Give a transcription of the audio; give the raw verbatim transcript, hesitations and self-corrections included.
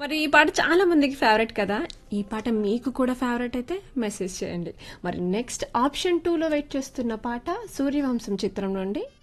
మరి ఈ పాట చాలా మందికి ఫేవరెట్ కదా. ఈ పాట మీకు కూడా ఫేవరెట్ అయితే మెసేజ్ చేయండి. మరి నెక్స్ట్ ఆప్షన్ టూలో వెయిట్ చేస్తున్న పాట సూర్యవంశం చిత్రం నుండి